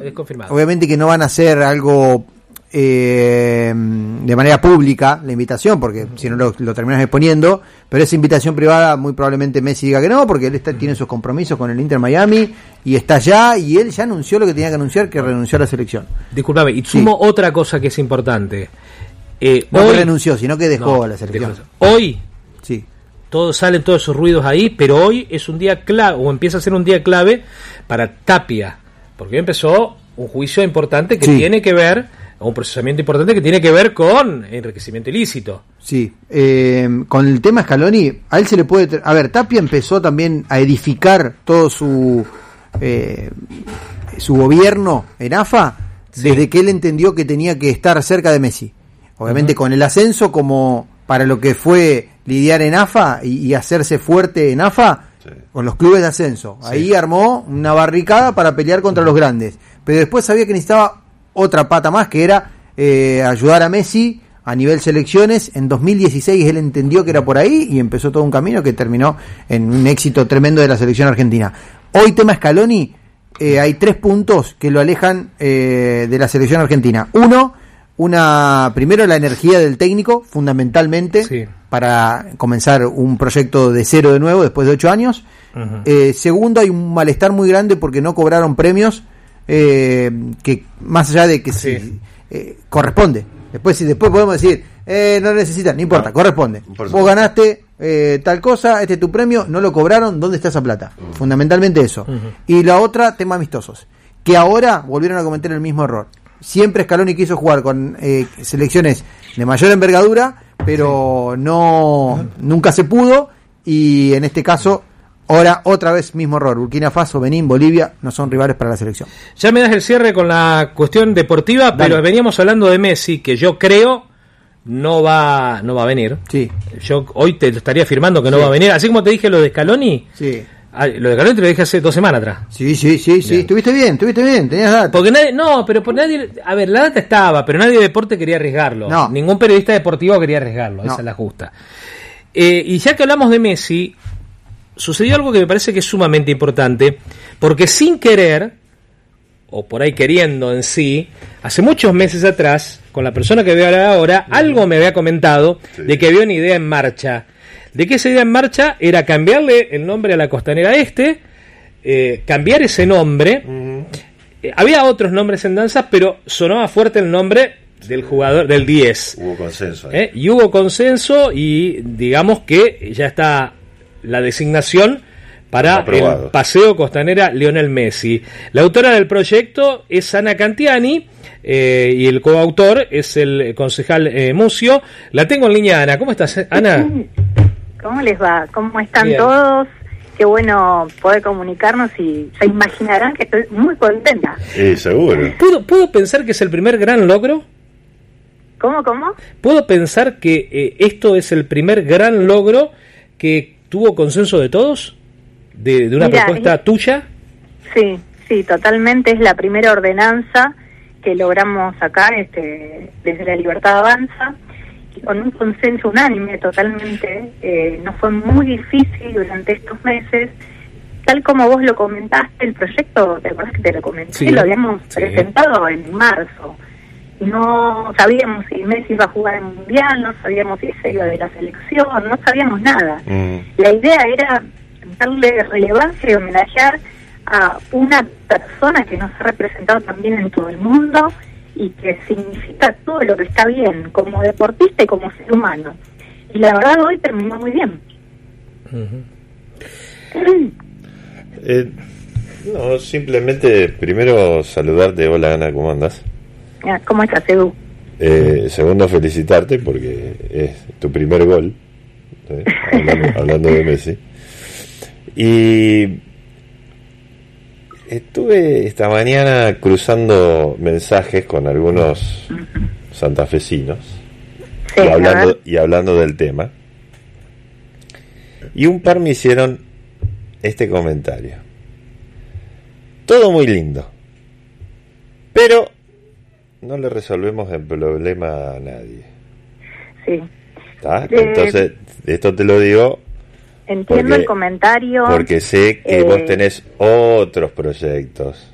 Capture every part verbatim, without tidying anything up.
es confirmado. Obviamente que no van a hacer algo eh, de manera pública la invitación, porque uh-huh. si no lo, lo terminas exponiendo, pero esa invitación privada muy probablemente Messi diga que no, porque él está, uh-huh. tiene sus compromisos con el Inter Miami y está allá, y él ya anunció lo que tenía que anunciar, que renunció a la selección. Disculpame, y sumo sí. otra cosa que es importante. Eh, no hoy, que renunció, sino que dejó no, la selección. Dejó. Hoy sí. todos salen todos esos ruidos ahí, pero hoy es un día clave, o empieza a ser un día clave para Tapia, porque hoy empezó un juicio importante que sí. tiene que ver, un procesamiento importante que tiene que ver con enriquecimiento ilícito. Sí, eh, con el tema Scaloni, a él se le puede... A ver, Tapia empezó también a edificar todo su eh, su gobierno en A F A sí. desde que él entendió que tenía que estar cerca de Messi. Obviamente uh-huh. con el ascenso como para lo que fue lidiar en A F A y, y hacerse fuerte en A F A sí. con los clubes de ascenso. Sí. Ahí armó una barricada para pelear contra los grandes. Pero después sabía que necesitaba otra pata más, que era eh, ayudar a Messi a nivel selecciones. En dos mil dieciséis él entendió que era por ahí y empezó todo un camino que terminó en un éxito tremendo de la selección argentina. Hoy tema Scaloni, eh, hay tres puntos que lo alejan eh, de la selección argentina. Uno, una primero la energía del técnico, fundamentalmente, sí. para comenzar un proyecto de cero de nuevo después de ocho años. Uh-huh. Eh, segundo, hay un malestar muy grande porque no cobraron premios, eh, que más allá de que sí. si, eh, corresponde. Después, si después podemos decir, eh, no necesitan, no importa, no, corresponde. Vos ganaste eh, tal cosa, este es tu premio, no lo cobraron, ¿dónde está esa plata? Uh-huh. Fundamentalmente eso. Uh-huh. Y la otra, tema amistosos, que ahora volvieron a cometer el mismo error. Siempre Scaloni quiso jugar con eh, selecciones de mayor envergadura, pero sí. no nunca se pudo, y en este caso ahora otra vez mismo error. Burkina Faso, Benín, Bolivia no son rivales para la selección. Ya me das el cierre con la cuestión deportiva. Dale. Pero veníamos hablando de Messi, que yo creo no va no va a venir. Sí. Yo hoy te estaría afirmando que no sí. va a venir, así como te dije lo de Scaloni. Sí. Lo de Scaloni te lo dije hace dos semanas atrás. Sí, sí, sí, sí. Estuviste bien, estuviste bien, tenías data. Porque nadie, no, pero por nadie, a ver, la data estaba, pero nadie de deporte quería arriesgarlo. No. Ningún periodista deportivo quería arriesgarlo, no. Esa es la justa. Eh, y ya que hablamos de Messi, sucedió algo que me parece que es sumamente importante, porque sin querer, o por ahí queriendo en sí, hace muchos meses atrás, con la persona que voy a hablar ahora, sí. algo me había comentado sí. de que había una idea en marcha. De que esa idea en marcha era cambiarle el nombre a la Costanera Este, eh, cambiar ese nombre. Uh-huh. Eh, había otros nombres en danza, pero sonaba fuerte el nombre del jugador, del diez. Hubo consenso. Eh, y hubo consenso y digamos que ya está la designación para aprobado. El Paseo Costanera Lionel Messi. La autora del proyecto es Ana Cantiani, eh, y el coautor es el concejal eh, Mucio. La tengo en línea, Ana. ¿Cómo estás, Ana? ¿Cómo les va? ¿Cómo están Bien. todos? Qué bueno poder comunicarnos, y se imaginarán que estoy muy contenta. Sí, seguro. ¿Puedo, ¿Puedo pensar que es el primer gran logro? ¿Cómo, cómo? ¿Puedo pensar que eh, esto es el primer gran logro que tuvo consenso de todos? ¿De, de una Mira, propuesta es, tuya? Sí, sí, totalmente. Es la primera ordenanza que logramos sacar este, desde La Libertad Avanza, con un consenso unánime totalmente. Eh, nos fue muy difícil durante estos meses. Tal como vos lo comentaste, el proyecto, ¿te acuerdas que te lo comenté? Sí, lo habíamos sí. presentado en marzo. No sabíamos si Messi iba a jugar el Mundial, no sabíamos si se iba de la selección, no sabíamos nada. Mm. La idea era darle relevancia y homenajear a una persona que nos ha representado también en todo el mundo, y que significa todo lo que está bien, como deportista y como ser humano. Y la verdad hoy terminó muy bien. Uh-huh. eh, no, simplemente primero saludarte. Hola, Ana, ¿cómo andas? ¿Cómo estás, Edu? Eh, segundo, felicitarte porque es tu primer gol, ¿eh? hablando, hablando de Messi. Y estuve esta mañana cruzando mensajes con algunos uh-huh. santafesinos, sí, y, hablando, y hablando del tema, y un par me hicieron este comentario: todo muy lindo, pero no le resolvemos el problema a nadie. Sí. ¿Está? Entonces, esto te lo digo. Entiendo porque, el comentario. Porque sé que eh, vos tenés otros proyectos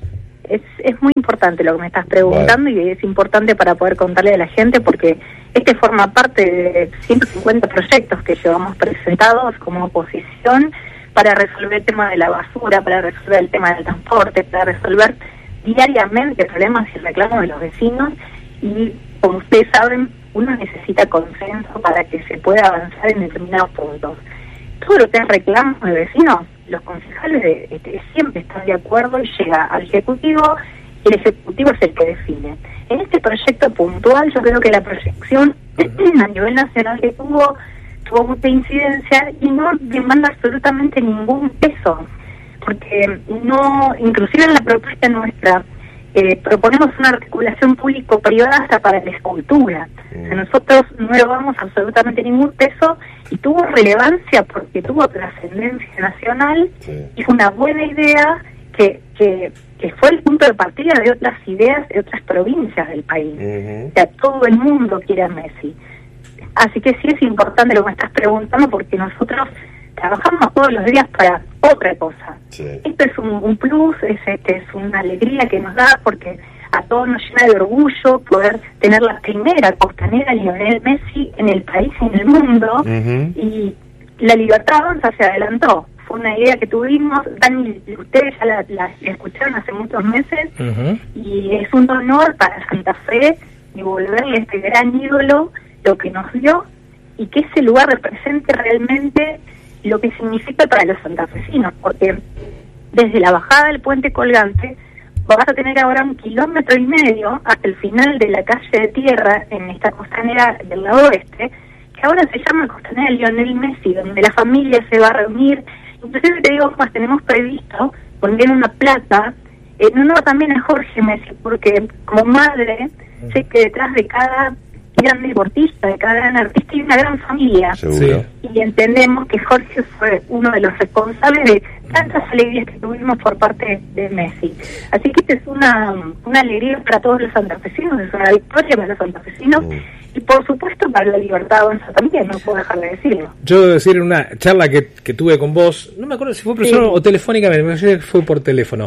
Es, es muy importante lo que me estás preguntando, vale. Y es importante para poder contarle a la gente, porque este forma parte de ciento cincuenta proyectos que llevamos presentados como oposición para resolver el tema de la basura, para resolver el tema del transporte, para resolver diariamente problemas y reclamos de los vecinos. Y como ustedes saben, uno necesita consenso para que se pueda avanzar en determinados puntos. Todo lo que es reclamos de vecinos, los concejales de, este, siempre están de acuerdo y llega al Ejecutivo, y el Ejecutivo es el que define. En este proyecto puntual, yo creo que la proyección a nivel nacional que tuvo, tuvo mucha incidencia y no demanda absolutamente ningún peso, porque no, inclusive en la propuesta nuestra, eh, proponemos una articulación público-privada hasta para la escultura. O sea, nosotros no elevamos absolutamente ningún peso y tuvo relevancia porque tuvo trascendencia nacional, sí. Y fue una buena idea que, que, que fue el punto de partida de otras ideas de otras provincias del país. Uh-huh. O sea, todo el mundo quiere a Messi. Así que sí es importante lo que me estás preguntando, porque nosotros trabajamos todos los días para otra cosa. Sí. Esto es un, un plus, es, este, es una alegría que nos da, porque a todos nos llena de orgullo poder tener la primera costanera Lionel Messi en el país y en el mundo. Uh-huh. Y la Libertad Avanza se adelantó. Fue una idea que tuvimos, Dani, ustedes ya la, la escucharon hace muchos meses, uh-huh. Y es un honor para Santa Fe devolverle a este gran ídolo lo que nos dio, y que ese lugar represente realmente lo que significa para los santafesinos, porque desde la bajada del puente colgante vas a tener ahora un kilómetro y medio hasta el final de la calle de tierra en esta costanera del lado oeste, que ahora se llama Costanera Lionel Messi, donde la familia se va a reunir. Inclusive te digo, más tenemos previsto poner una placa en honor también a Jorge Messi, porque como madre sé que detrás de cada gran deportista, de cada gran artista hay una gran familia. Seguro. Y entendemos que Jorge fue uno de los responsables de tantas alegrías que tuvimos por parte de Messi. Así que esta es una, una alegría para todos los santafesinos, es una victoria para los santafesinos, mm. y por supuesto para la Libertad Avanza también, no puedo dejar de decirlo. Yo debo decir, en una charla que, que tuve con vos, no me acuerdo si fue persona, sí, o telefónicamente, me parece que fue por teléfono,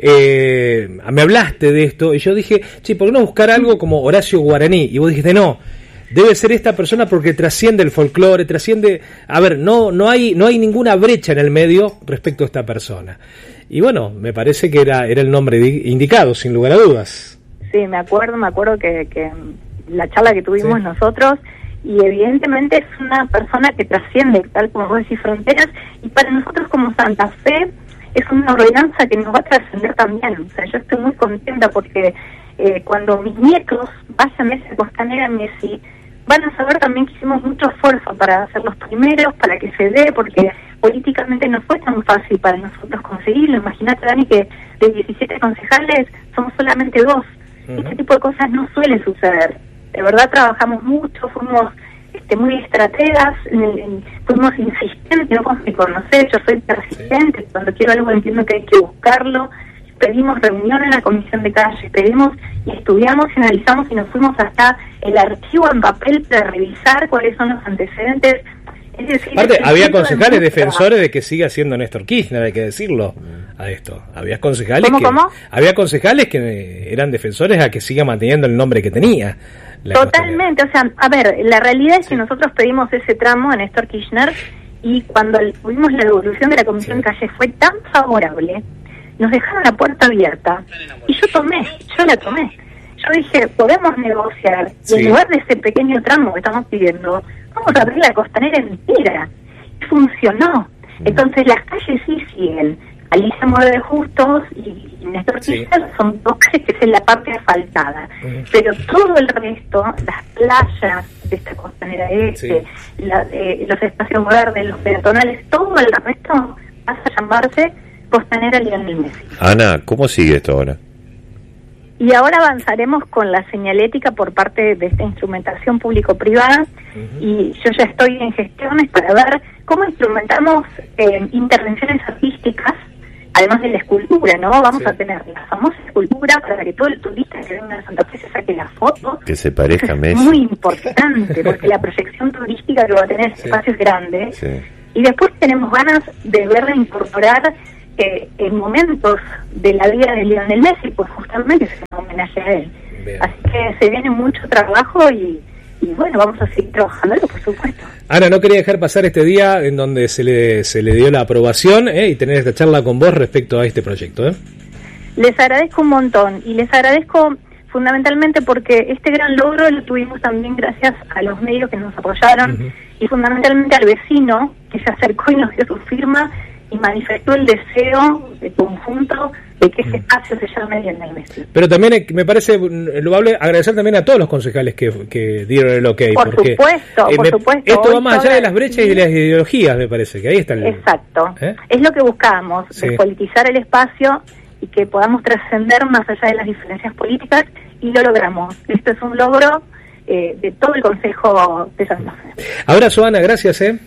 eh, me hablaste de esto y yo dije, che, ¿por qué no buscar algo como Horacio Guaraní? Y vos dijiste, no, debe ser esta persona porque trasciende el folclore, trasciende, a ver, no no hay no hay ninguna brecha en el medio respecto a esta persona. Y bueno, me parece que era era el nombre indicado, sin lugar a dudas. Sí, me acuerdo, me acuerdo que, que la charla que tuvimos, sí, nosotros, y evidentemente es una persona que trasciende, tal como vos decís, fronteras, y para nosotros como Santa Fe es una ordenanza que nos va a trascender también. O sea, yo estoy muy contenta porque eh, cuando mis nietos vayan a esa costanera Messi, van a saber también que hicimos mucho esfuerzo para ser los primeros, para que se dé, porque políticamente no fue tan fácil para nosotros conseguirlo. Imagínate, Dani, que de diecisiete concejales somos solamente dos. Uh-huh. Este tipo de cosas no suele suceder. De verdad trabajamos mucho, fuimos este, muy estrategas, en, en, fuimos insistentes, no como me conocés, yo soy persistente, sí, cuando quiero algo entiendo que hay que buscarlo. Pedimos reunión en la comisión de calle, pedimos y estudiamos y analizamos y nos fuimos hasta el archivo en papel para revisar cuáles son los antecedentes. Es decir, aparte, había concejales defensores de que siga siendo Néstor Kirchner, hay que decirlo a esto. Había concejales ¿Cómo, que cómo? había concejales que eran defensores a que siga manteniendo el nombre que tenía. Totalmente, o sea, a ver, la realidad es que sí, nosotros pedimos ese tramo a Néstor Kirchner y cuando tuvimos la devolución de la comisión, sí, de calle fue tan favorable, nos dejaron la puerta abierta y yo tomé, yo la tomé. Yo dije, podemos negociar, y sí, en lugar de ese pequeño tramo que estamos pidiendo, vamos a abrir la costanera entera. Y funcionó. Entonces las calles sí siguen. Alicia Moda de Justos y Néstor Kirchner, sí, son dos calles que es en la parte asfaltada. Uh-huh. Pero todo el resto, las playas de esta costanera este, sí, la, eh, los espacios verdes, los peatonales, todo el resto pasa a llamarse Costanera Lionel Messi. Ana, ¿cómo sigue esto ahora? Y ahora avanzaremos con la señalética por parte de esta instrumentación público-privada, uh-huh, y yo ya estoy en gestiones para ver cómo instrumentamos eh, intervenciones artísticas, además de la escultura, ¿no? Vamos, sí, a tener la famosa escultura para que todo el turista que venga a Santa Fe se saque la foto. Que se parezca a Messi. Es muy importante, porque la proyección turística que va a tener, sí, espacios grandes, sí, y después tenemos ganas de verla incorporar eh, en momentos de la vida de Lionel Messi, pues justamente se un homenaje a él. Bien. Así que se viene mucho trabajo y, y bueno, vamos a seguir trabajándolo, por supuesto. Ana, no quería dejar pasar este día en donde se le, se le dio la aprobación eh, y tener esta charla con vos respecto a este proyecto. ¿eh? Les agradezco un montón y les agradezco fundamentalmente porque este gran logro lo tuvimos también gracias a los medios que nos apoyaron uh-huh. y fundamentalmente al vecino que se acercó y nos dio su firma y manifestó el deseo de conjunto de que ese espacio se llame Lionel Messi. Pero también me parece loable agradecer también a todos los concejales que, que dieron el ok. Por porque, supuesto, eh, por me, supuesto. Esto va más allá de las brechas y de las ideologías, me parece, que ahí está el... Exacto. ¿Eh? Es lo que buscamos, sí. despolitizar el espacio y que podamos trascender más allá de las diferencias políticas, y lo logramos. Esto es un logro eh, de todo el Consejo de Santa Fe. Abrazo, Ana, gracias, ¿eh?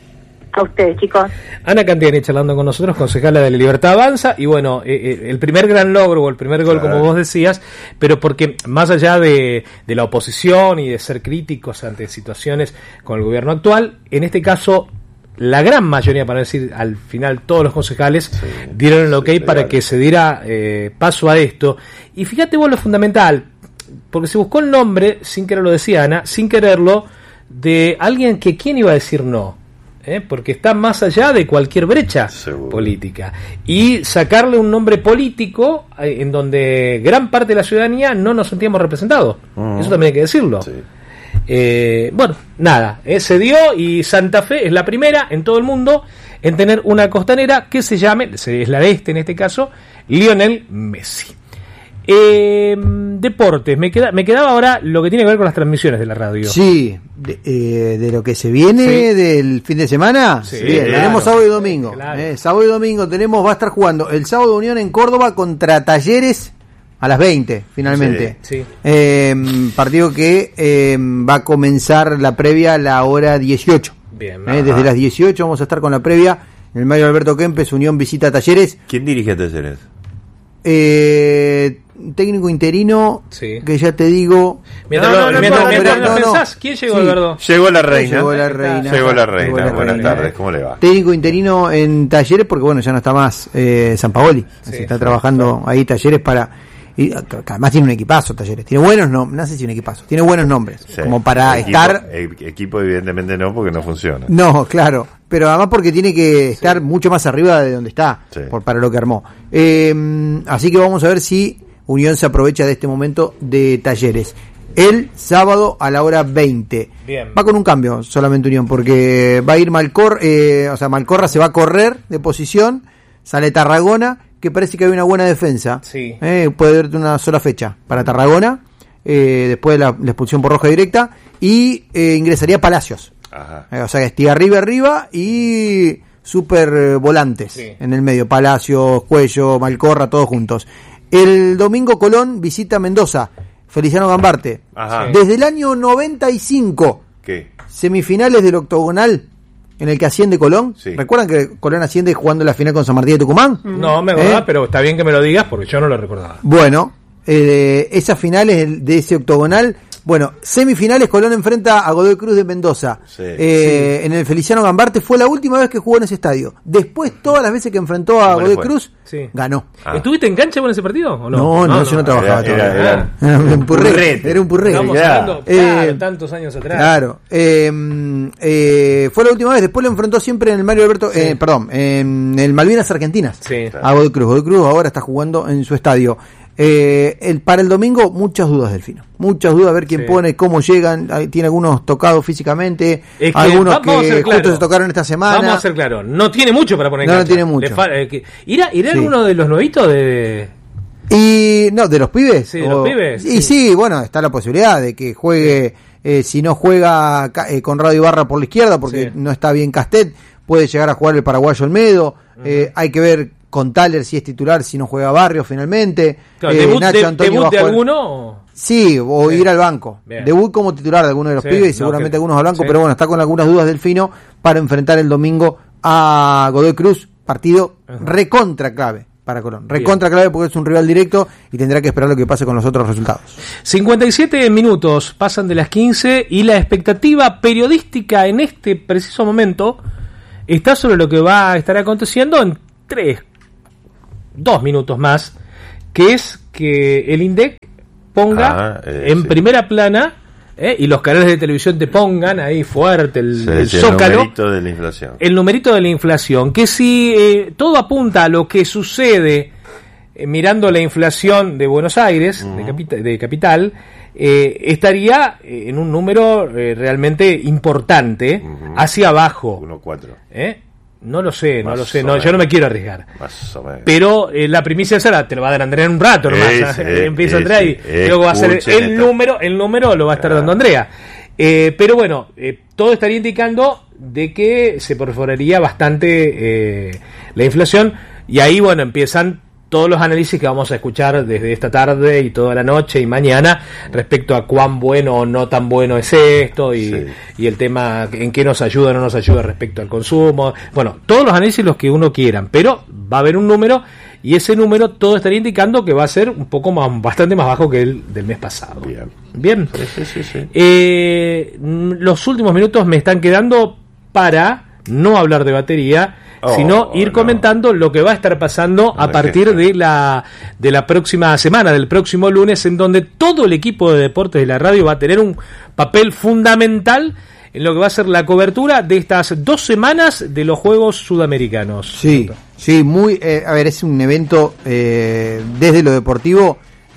A ustedes, chicos. Ana Cantiani charlando con nosotros, concejala de La Libertad Avanza, y bueno, eh, eh, el primer gran logro, o el primer gol, claro, como vos decías, pero porque más allá de, de la oposición y de ser críticos ante situaciones con el gobierno actual, en este caso, la gran mayoría, para decir al final todos los concejales, sí, dieron el ok sí, para legal. que se diera eh, paso a esto. Y fíjate vos lo fundamental, porque se buscó el nombre, sin querer lo decía Ana, sin quererlo, de alguien que quién iba a decir no. ¿Eh? Porque está más allá de cualquier brecha Seguro. política, y sacarle un nombre político eh, en donde gran parte de la ciudadanía no nos sentíamos representados, uh-huh. eso también hay que decirlo. Sí. Eh, bueno, nada, eh, se dio, y Santa Fe es la primera en todo el mundo en tener una costanera que se llame, es la de este en este caso, Lionel Messi. Eh, deportes, me, queda, me quedaba ahora lo que tiene que ver con las transmisiones de la radio. Sí, de, eh, de lo que se viene sí. del fin de semana. Sí, Bien, claro. tenemos sábado y domingo. Claro. Eh, sábado y domingo tenemos, va a estar jugando el sábado Unión en Córdoba contra Talleres a las veinte, finalmente. Sí, sí. Eh, partido que eh, va a comenzar la previa a la hora dieciocho. Bien. Eh, desde las dieciocho vamos a estar con la previa. En el Mario Alberto Kempes, Unión visita a Talleres. ¿Quién dirige a Talleres? Eh, técnico interino, sí. que ya te digo. Mientras no, no, no, mientras, no, mientras no, no, pensás, ¿quién llegó, sí. Alberto? Llegó la reina. Llegó la reina. Llegó la reina. Llegó la Buenas reina. tardes, ¿cómo le va? Técnico interino en Talleres, porque bueno, ya no está más eh, Sampaoli. Sí, está sí, trabajando sí. ahí Talleres para. Y además tiene un equipazo Talleres, tiene buenos nombres, no sé si un equipazo, tiene buenos nombres, sí. como para equipo, estar... Equipo evidentemente no, porque no funciona. No, claro, pero además porque tiene que estar sí. mucho más arriba de donde está, sí. por, para lo que armó. Eh, así que vamos a ver si Unión se aprovecha de este momento de Talleres. El sábado a la hora veinte. Bien. Va con un cambio solamente Unión, porque va a ir Malcor, eh, o sea, Malcorra se va a correr de posición, sale Tarragona, que parece que hay una buena defensa. Sí. Eh, puede haber una sola fecha para Tarragona, eh, después de la, la expulsión por roja directa, y eh, ingresaría Palacios. Ajá. Eh, o sea, estiga arriba, arriba y super eh, volantes sí. en el medio. Palacios, Cuello, Malcorra, todos juntos. El domingo Colón visita Mendoza, Feliciano Gambarte. Ajá. Desde el año noventa y cinco, ¿qué? Semifinales del octogonal en el que asciende Colón. Sí. ¿Recuerdan que Colón asciende jugando la final con San Martín de Tucumán? No, me acordaba, ¿Eh? pero está bien que me lo digas porque yo no lo recordaba. Bueno, eh, esas finales de ese octogonal, bueno, semifinales, Colón enfrenta a Godoy Cruz de Mendoza. Sí. Eh, sí. En el Feliciano Gambarte fue la última vez que jugó en ese estadio. Después, todas las veces que enfrentó a Godoy Cruz, sí. ganó. Ah. ¿Estuviste en cancha con ese partido o no? No, no, no, no yo no, no trabajaba era, era, era, era, era un purrete. Era un purrete. Estamos era. hablando claro, eh, tantos años atrás. Claro. Eh, eh, fue la última vez. Después lo enfrentó siempre en el Mario Alberto, sí. eh, perdón, en el Malvinas Argentinas. Sí. A Godoy Cruz. Godoy Cruz ahora está jugando en su estadio. Eh, el, para el domingo, muchas dudas, Delfino. Muchas dudas, a ver quién sí. pone, cómo llegan. Tiene algunos tocados físicamente, es que algunos que claro. justo se tocaron esta semana. Vamos a ser claros, no tiene mucho para poner en No, cancha. no tiene mucho. Fa- eh, que, ¿Irá, irá sí. alguno de los nuevitos de...? Y no, de los pibes. Sí, de los pibes. Y sí. sí, bueno, está la posibilidad de que juegue, eh, si no juega eh, Conrado Ibarra por la izquierda, porque sí. no está bien Castet, puede llegar a jugar el paraguayo Olmedo. Uh-huh. Eh, hay que ver con Thaler si es titular, si no juega Barrios finalmente. Claro, eh, debut, Nacho de, Antonio ¿Debut de jugar... alguno? Sí, o sí. ir al banco. Bien. Debut como titular de alguno de los sí, pibes y seguramente no, que... algunos al banco, sí. pero bueno, está con algunas dudas Delfino para enfrentar el domingo a Godoy Cruz, partido uh-huh. recontra clave para Colón. Recontra clave porque es un rival directo y tendrá que esperar lo que pase con los otros resultados. cincuenta y siete minutos pasan de las quince y la expectativa periodística en este preciso momento está sobre lo que va a estar aconteciendo en tres dos minutos más, que es que el INDEC ponga ah, eh, en sí. primera plana, eh, y los canales de televisión te pongan ahí fuerte el, sí, el sí, zócalo, el numerito de la inflación. El numerito de la inflación, que si eh, todo apunta a lo que sucede eh, mirando la inflación de Buenos Aires, uh-huh. de, capi- de capital, eh, estaría en un número eh, realmente importante, uh-huh. hacia abajo. uno coma cuatro. ¿Eh? No lo sé, no Más lo sé, no, menos. yo no me quiero arriesgar. Más o menos. Pero eh, la primicia esa te lo va a dar Andrea en un rato nomás. Ese, ¿eh? Empieza Andrea y ese, luego va a ser escuchen el esto. número, el número lo va a estar Ah. dando Andrea. Eh, pero bueno, eh, todo estaría indicando de que se perforaría bastante eh, la inflación, y ahí bueno empiezan todos los análisis que vamos a escuchar desde esta tarde y toda la noche y mañana respecto a cuán bueno o no tan bueno es esto, y, sí. y el tema en qué nos ayuda o no nos ayuda respecto al consumo. Bueno, todos los análisis los que uno quieran, pero va a haber un número, y ese número todo estaría indicando que va a ser un poco más, bastante más bajo que el del mes pasado. Bien. Bien. Sí, sí, sí, sí. Eh, los últimos minutos me están quedando para no hablar de batería, Oh, sino ir no. comentando lo que va a estar pasando No a me partir quejo. de la de la próxima semana, del próximo lunes, en donde todo el equipo de deportes de la radio va a tener un papel fundamental en lo que va a ser la cobertura de estas dos semanas de los Juegos Sudamericanos. Sí, sí, muy, eh, a ver, es un evento eh, desde lo deportivo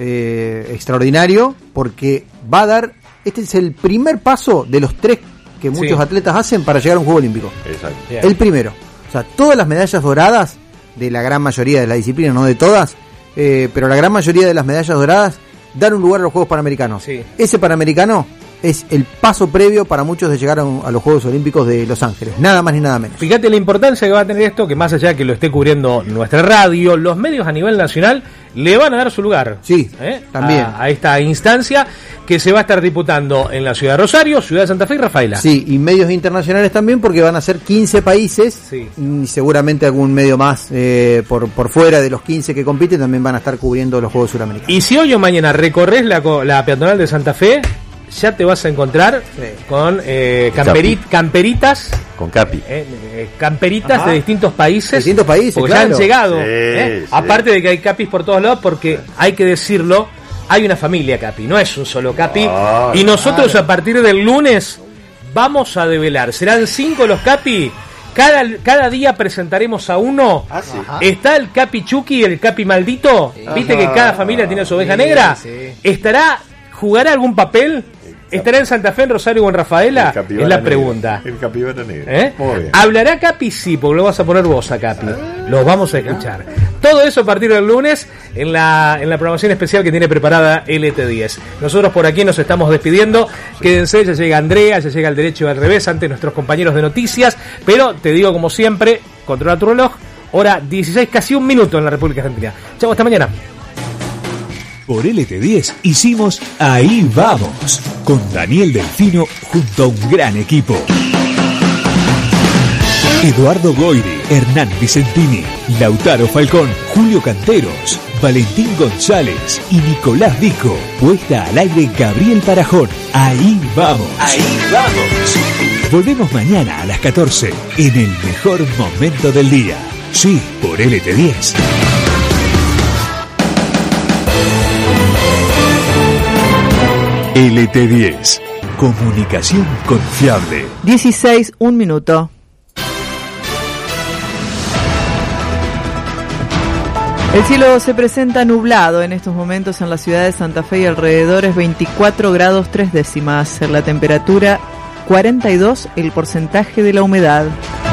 eh, extraordinario, porque va a dar, este es el primer paso de los tres que muchos Sí. atletas hacen para llegar a un Juego Olímpico. Exacto. Bien. El primero. O sea, todas las medallas doradas de la gran mayoría de las disciplinas, no de todas, eh, pero la gran mayoría de las medallas doradas dan un lugar a los Juegos Panamericanos. Sí. Ese Panamericano es el paso previo para muchos de llegar a, un- a los Juegos Olímpicos de Los Ángeles, nada más ni nada menos. Fíjate la importancia que va a tener esto, que más allá de que lo esté cubriendo nuestra radio, los medios a nivel nacional le van a dar su lugar. Sí, ¿eh? también. A, a esta instancia que se va a estar disputando en la ciudad de Rosario, ciudad de Santa Fe y Rafaela. Sí, y medios internacionales también, porque van a ser quince países, Sí. y seguramente algún medio más eh, por, por fuera de los quince que compiten también van a estar cubriendo los Juegos Suramericanos. Y si hoy o mañana recorres la, co- la peatonal de Santa Fe, ya te vas a encontrar Sí. con eh, camperi- camperitas, Con Capi. eh, eh, camperitas Ajá. de distintos países. Distintos países, porque claro. ya han llegado. Sí, ¿eh? sí. Aparte de que hay capis por todos lados, porque hay que decirlo, hay una familia capi, no es un solo capi. Ah, y nosotros a partir del lunes vamos a develar. Serán cinco los capi. Cada, cada día presentaremos a uno. Ah, sí. Está el capi Chucky y el capi maldito. ¿Viste que cada familia tiene su oveja negra? ¿Estará, jugará algún papel? ¿Estará en Santa Fe, en Rosario o en Rafaela? El capibara Es la negro. pregunta. El capibara negro. ¿Eh? Muy bien. ¿Hablará Capi? Sí, porque lo vas a poner vos a Capi. Los vamos a escuchar. Todo eso a partir del lunes en la, en la programación especial que tiene preparada L T diez. Nosotros por aquí nos estamos despidiendo. Quédense, ya llega Andrea, ya llega el derecho y al revés ante nuestros compañeros de noticias. Pero te digo como siempre, controla tu reloj. Hora dieciséis, casi un minuto en la República Argentina. Chau, hasta mañana. Por L T diez hicimos Ahí Vamos, con Daniel Delfino junto a un gran equipo. Eduardo Goiri, Hernán Vicentini, Lautaro Falcón, Julio Canteros, Valentín González y Nicolás Vico. Puesta al aire Gabriel Parajón. Ahí vamos. Ahí vamos. Volvemos mañana a las catorce en el mejor momento del día. Sí, por L T diez. L T diez. Comunicación confiable. dieciséis, un minuto. El cielo se presenta nublado en estos momentos en la ciudad de Santa Fe y alrededores, veinticuatro grados tres décimas. La temperatura cuarenta y dos, el porcentaje de la humedad.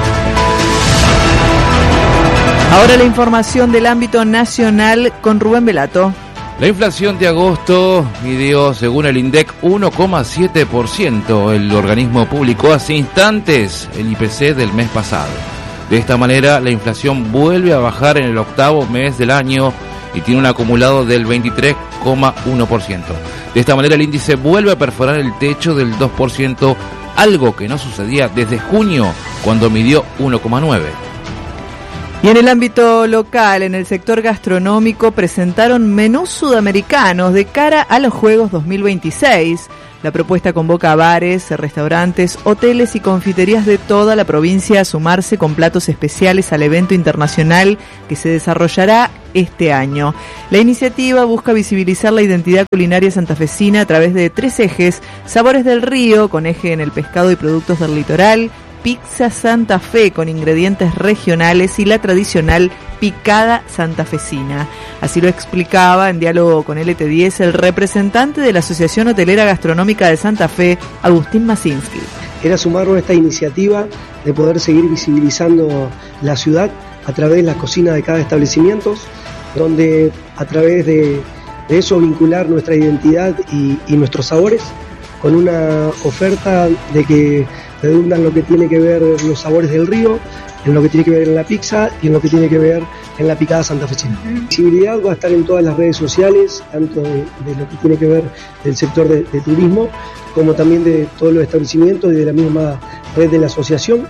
Ahora la información del ámbito nacional con Rubén Velato. La inflación de agosto midió, según el INDEC, uno coma siete por ciento. El organismo publicó hace instantes el I P C del mes pasado. De esta manera, la inflación vuelve a bajar en el octavo mes del año y tiene un acumulado del veintitrés coma uno por ciento. De esta manera, el índice vuelve a perforar el techo del dos por ciento, algo que no sucedía desde junio, cuando midió uno coma nueve por ciento. Y en el ámbito local, en el sector gastronómico, presentaron menús sudamericanos de cara a los Juegos dos mil veintiséis. La propuesta convoca a bares, restaurantes, hoteles y confiterías de toda la provincia a sumarse con platos especiales al evento internacional que se desarrollará este año. La iniciativa busca visibilizar la identidad culinaria santafesina a través de tres ejes: Sabores del Río, con eje en el pescado y productos del litoral; Pizza Santa Fe, con ingredientes regionales; y la tradicional picada santafesina. Así lo explicaba en diálogo con L T diez el representante de la Asociación Hotelera Gastronómica de Santa Fe, Agustín Masinski. Era sumarnos a esta iniciativa de poder seguir visibilizando la ciudad a través de las cocinas de cada establecimiento, donde a través de, de eso vincular nuestra identidad y, y nuestros sabores con una oferta de que redundan lo que tiene que ver los sabores del río, en lo que tiene que ver en la pizza y en lo que tiene que ver en la picada santafesina. La visibilidad va a estar en todas las redes sociales, tanto de, de lo que tiene que ver del sector de, de turismo, como también de todos los establecimientos y de la misma red de la asociación.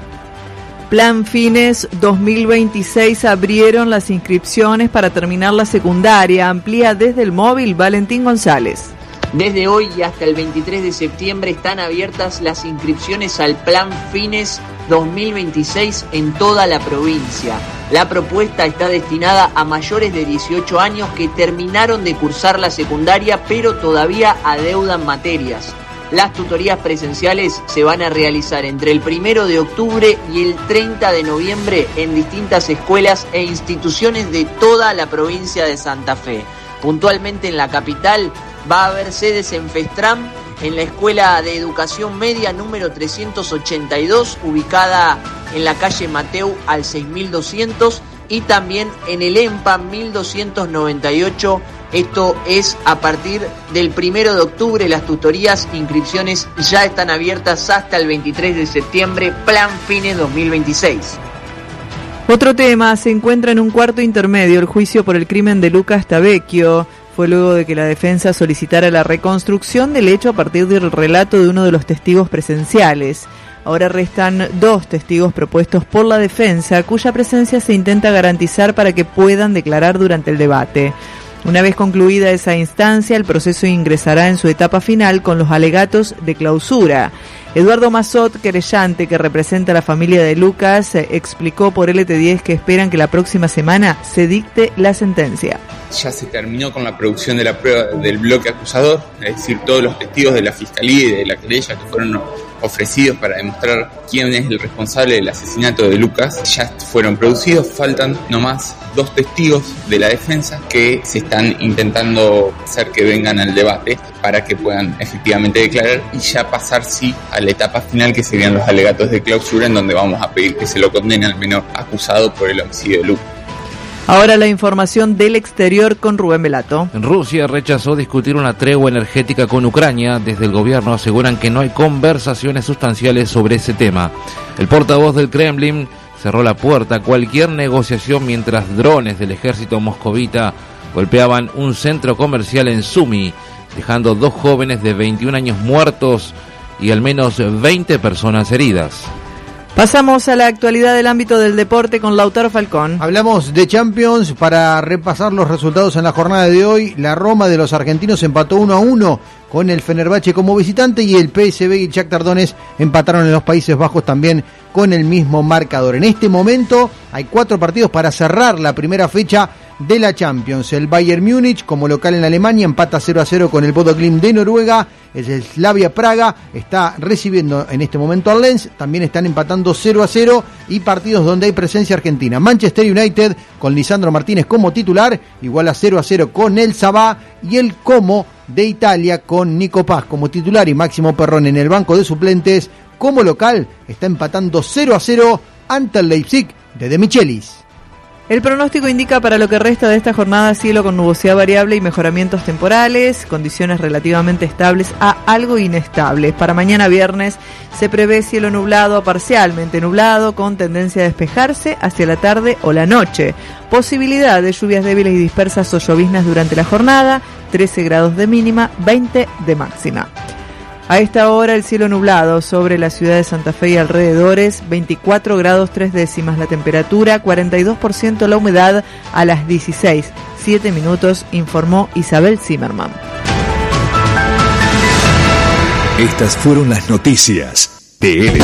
Plan Fines dos mil veintiséis abrieron las inscripciones para terminar la secundaria. Amplía desde el móvil Valentín González. Desde hoy y hasta el veintitrés de septiembre están abiertas las inscripciones al Plan Fines dos mil veintiséis en toda la provincia. La propuesta está destinada a mayores de dieciocho años que terminaron de cursar la secundaria pero todavía adeudan materias. Las tutorías presenciales se van a realizar entre el primero de octubre y el treinta de noviembre en distintas escuelas e instituciones de toda la provincia de Santa Fe. Puntualmente en la capital va a haber sedes en Festram, en la Escuela de Educación Media número trescientos ochenta y dos, ubicada en la calle Mateu al seis mil doscientos, y también en el EMPA mil doscientos noventa y ocho. Esto es a partir del primero de octubre. Las tutorías, inscripciones ya están abiertas hasta el veintitrés de septiembre. Plan Fines dos mil veintiséis. Otro tema: se encuentra en un cuarto intermedio el juicio por el crimen de Lucas Tavecchio. Fue luego de que la defensa solicitara la reconstrucción del hecho a partir del relato de uno de los testigos presenciales. Ahora restan dos testigos propuestos por la defensa, cuya presencia se intenta garantizar para que puedan declarar durante el debate. Una vez concluida esa instancia, el proceso ingresará en su etapa final con los alegatos de clausura. Eduardo Mazot, querellante que representa a la familia de Lucas, explicó por L T diez que esperan que la próxima semana se dicte la sentencia. Ya se terminó con la producción de la prueba del bloque acusador, es decir, todos los testigos de la fiscalía y de la querella que fueron ofrecidos para demostrar quién es el responsable del asesinato de Lucas ya fueron producidos. Faltan nomás dos testigos de la defensa que se están intentando hacer que vengan al debate para que puedan efectivamente declarar y ya pasar sí a la etapa final, que serían los alegatos de clausura, en donde vamos a pedir que se lo condene al menor acusado por el homicidio de Lucas. Ahora la información del exterior con Rubén Velato. Rusia rechazó discutir una tregua energética con Ucrania. Desde el gobierno aseguran que no hay conversaciones sustanciales sobre ese tema. El portavoz del Kremlin cerró la puerta a cualquier negociación mientras drones del ejército moscovita golpeaban un centro comercial en Sumy, dejando dos jóvenes de veintiún años muertos y al menos veinte personas heridas. Pasamos a la actualidad del ámbito del deporte con Lautaro Falcón. Hablamos de Champions para repasar los resultados en la jornada de hoy. La Roma de los argentinos empató uno a uno con el Fenerbahce como visitante y el P S V y el Shakhtar Donetsk empataron en los Países Bajos también con el mismo marcador. En este momento hay cuatro partidos para cerrar la primera fecha de la Champions. El Bayern Múnich como local en Alemania empata cero a cero con el Bodo Glimt de Noruega. El Slavia Praga está recibiendo en este momento al Lens, también están empatando cero a cero, y partidos donde hay presencia argentina. Manchester United con Lisandro Martínez como titular, igual a cero a cero con el Sabá, y el Como de Italia con Nico Paz como titular y Máximo Perrón en el banco de suplentes como local está empatando cero a cero ante el Leipzig de De Michelis. El pronóstico indica para lo que resta de esta jornada cielo con nubosidad variable y mejoramientos temporales, condiciones relativamente estables a algo inestables. Para mañana viernes se prevé cielo nublado a parcialmente nublado con tendencia a despejarse hacia la tarde o la noche. Posibilidad de lluvias débiles y dispersas o lloviznas durante la jornada, trece grados de mínima, veinte de máxima. A esta hora el cielo nublado sobre la ciudad de Santa Fe y alrededores, veinticuatro grados tres décimas la temperatura, cuarenta y dos por ciento la humedad. A las dieciséis, siete minutos, informó Isabel Zimmerman. Estas fueron las noticias de L